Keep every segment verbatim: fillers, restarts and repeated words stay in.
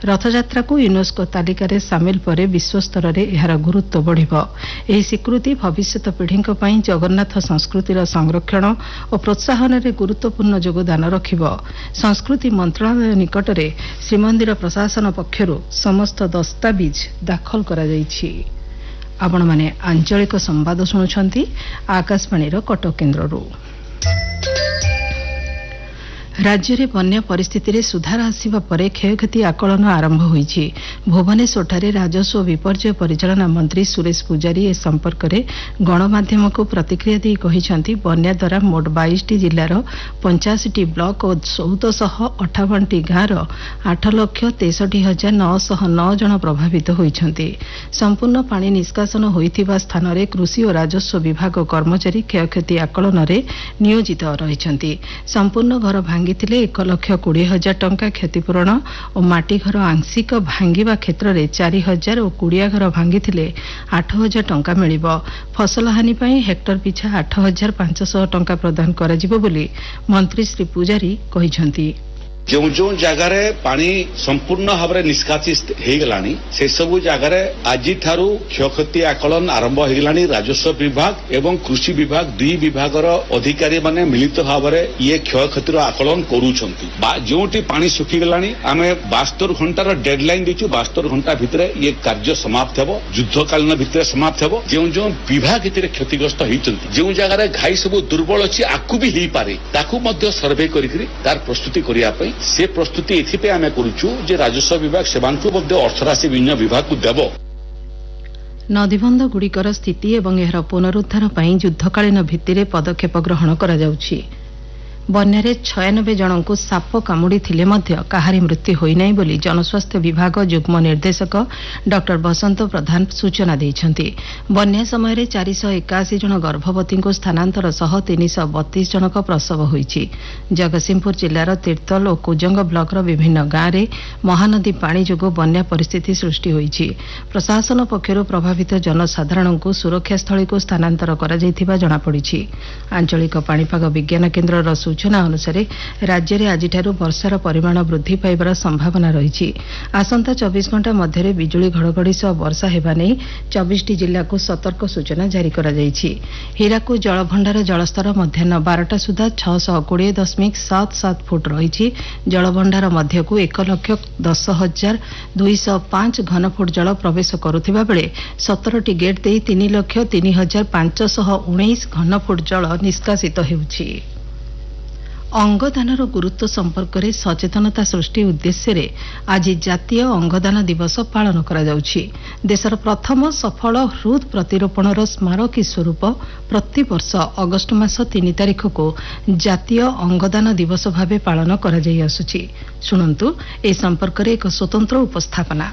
रथयात्रा को यूनेस्को तालिकार सामिल पर विश्व स्तर में यार गुरुत्व बढ़िब। एही स्वीकृति भविष्यत पीढ़ी जगन्नाथ संस्कृतिर संरक्षण और प्रोत्साहन में गुरुत्वपूर्ण योगदान रखिब। संस्कृति मंत्रालय निकट में श्रीमंदिर प्रशासन पक्षरु समस्त दस्तावेज दाखल करा जायछि। आपण माने आंचलिक संवाद शुणुछंती आकाशवाणी कटक केन्द्ररू। राज्य में बन्या परिस्थिति रे सुधार आसिबा परे क्षयक्षति आकलन आरंभ होईछि। भुवनेश्वरଠାରେ राजस्व विपर्यय परिचालना मंत्री सुरेश पुजारी ए संपर्क में गणमाध्यम को प्रतिक्रिया दी कहिसंती बन्या द्वारा मोट बाईस टी जिल्लार पंचाशी ब्लॉक और चौदह अठावन टी गाँवर आठ लक्ष तेसठी हजार नौश नौ जन प्रभावित होइछंती। संपूर्ण पानी निष्कासन होइथिबा स्थान रे कृषि और राजस्व विभाग कर्मचारी क्षयक्षति आकलन रे नियोजित रहिछंती। संपूर्ण घर भांगिथिले एक लक्ष कोड़े हजार टंका क्षतिपूरण और माटी घर आंशिक भांगिबा क्षेत्र में चार हजार और कुड़िया घर भांगिथिले आठ हजार टंका मिलिबो। फसल हानि पई हेक्टर पिछा आठ हजार पांचश टंका प्रदान कराजिबो बोली मंत्री श्री पुजारी कहिसंती। जो जो जगार पानी संपूर्ण भाव में निष्कासित हो गलानी से सबु जगार आज ठारू क्षयक्षति आकलन आरंभ हो गलानी। राजस्व विभाग एवं कृषि विभाग दुई विभाग अधिकारी माने मिलित भाव में ये क्षयक्षतिर आकलन करूछंती। जोटी पानी सुखी गलानी आमे बास्तर घंटार डेडलाइन देचु। बास्तर घंटा भितर ये कार्य समाप्त हेबो। युद्धकालीन भितर समाप्त हेबो। जो जो विभाग भितर क्षतिग्रस्त होइछंती जो जगार घाई सब दुर्बल अछि आकु भी हेई पारे ताकू मध्य सर्वे करिकरी तार प्रस्तुति करिया पई से प्रस्तुति एथिपे आमे करूछु जे राजस्व विभाग सेवांतु मध्य अर्थराशि विभिन्न विभाग को देबो। नदीबंध गुड़िकर स्थिति एवं एହାର पुनरुद्धार पई युद्धकालीन भित्तिरे पदक्षेप ग्रहण करा जाउछि। बन्यारे छयानबे जनଙ୍କୁ साप कामुड़ी थिले मध्य काहारी मृत्यु होई नाही बोली जनस्वास्थ्य विभाग युग्म निर्देशक डॉक्टर बसंत प्रधान सूचना दैछंती। बन्या समय चार सौ एकाशी जन गर्भवती को स्थानांतर सह तीन सौ बत्तीस जनक प्रसव होईछि। जगतसिंहपुर जिलार तीर्तल और कुजंग ब्लॉक विभिन्न गाँव में महानदी पानी जोगु बन्या परिस्थिति सृष्टि होईछि। प्रशासन पक्षरु प्रभावित जनसाधारण को सुरक्षा स्थली को स्थानांतर करा जायथिबा जणा पड़िछि। आंचलिक पाणीपाग विज्ञान केन्द्र सूचना अनुसार राज्य में आज वर्षार परिमाण वृद्धि पाइबार संभावना रही। आसंता चौबीस घंटा मध्य बिजुली घड़घड़ी सह वर्षा हेबा नहीं चौबीस टी जिला को सतर्क सूचना जारी करा जायछि। हीराकू जलभंडार जलस्तर मध्याह्न बारटा सुधा छःश कोड़े दशमिक सात सात फुट रही। जलभंडार मध्य को एक लक्ष दस हजार दुईश पांच घनफुट जल प्रवेश करुथिबा बेले सतर टी गेट दे तीन लक्ष तीन हजार पांचश उन्नीस घनफुट जल निष्कासित हेउछि। अंगदानर गुरुत्व संपर्क में सचेतनता सृष्टि उद्देश्य आज जातीय अंगदान दिवस पालन करा जाउछि। देशर प्रथम सफल हृद प्रतिरोपणर स्मारकी स्वरूप प्रतिवर्ष अगस्ट मास तीन तारिख को जातीय अंगदान दिवस भाव पालन करा जाई आसुछि। शुणन्तु ए संपर्क में एक स्वतंत्र उपस्थापना।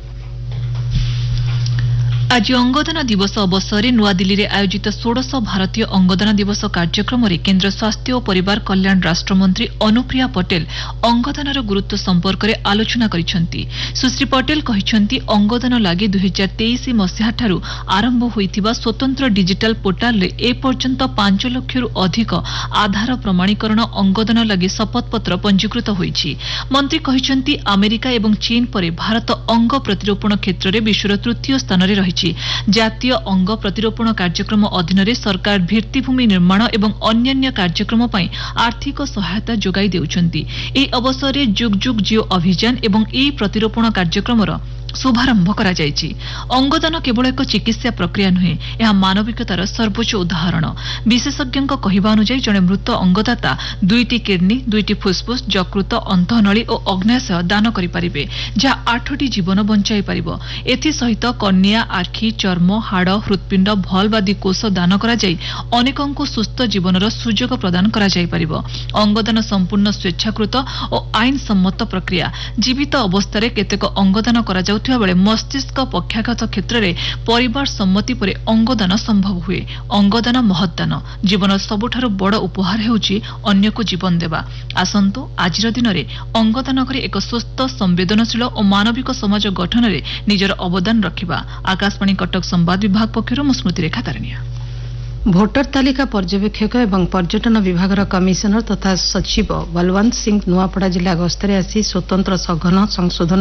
आज अंगदान दिवस अवसर में नुआदिल्ली में आयोजित षोडश भारतीय अंगदान दिवस कार्यक्रम में केन्द्र स्वास्थ्य और परिवार कल्याण राष्ट्रमंत्री अनुप्रिया पटेल अंगदानर गुरुत्व संपर्क में आलोचना करिसेंती। सुश्री पटेल कहिसेंती अंगदान लागि दुई हजार तेईस मसीहा ठारू आरंभ होइथिबा स्वतंत्र डिजिटल पोर्टाल रे ए पर्यंत पांच लक्षरू अधिक आधार प्रमाणीकरण अंगदान लागि शपथपत्र पंजीकृत होइछि। मंत्री कहिसेंती अमेरिका एवं चीन परे भारत अंग प्रतिरोपण क्षेत्र में विश्वर तृतीय स्थान में रही। जातीय अंग प्रतिरोपण कार्यक्रम अधीन सरकार भित्तिभूमि निर्माण एवं अन्यान्य कार्यक्रम पई आर्थिक सहायता जोगाई देउछंती। ए अवसर में जुग जुग जियो अभियान एवं ए प्रतिरोपण कार्यक्रम शुभारंभ करा जायछि। अंगदान केवल एक चिकित्सा प्रक्रिया नुहे, यह मानविकतार सर्वोच्च उदाहरण। विशेषज्ञों कहवा अनुसार जड़े मृत अंगदाता दुईटी किडनी दुईटी फुसफुस यकृत अंतनली और अग्नाशय दान करें जहाँ आठटी जीवन बंचाई पारिबो। एथि सहित कर्निया आखि चर्म हाड़ हृत्पिंड भल्व आदि कोष दान करा जाई अनेकों सुस्थ जीवनर सुजोग प्रदान करा जाई पारिबो। अंगदान संपूर्ण स्वेच्छाकृत और आईन सम्मत प्रक्रिया। जीवित अवस्था केतेक अंगदान करा जाउ बेले मस्तिष्क पक्षाघात क्षेत्र में परिवार सम्मति पर अंगदान संभव हुए। अंगदान महत्दान जीवन सबुठारु बड़ उपहार हेउछि अन्य को जीवन देवा। आसंतु आज दिन में अंगदान कर एक सुस्थ संवेदनशील और मानविक समाज गठन में निजर अवदान रखिबा। आकाशवाणी कटक संवाद विभाग पक्षरु मु स्मृति रेखा तारिणिया। भोटर तालिका पर्यवेक्षक एवं पर्यटन विभाग कमिशनर तथा सचिव बलवंत सिंह नुआपड़ा जिला गस्तरे आसी स्वतंत्र सघन संशोधन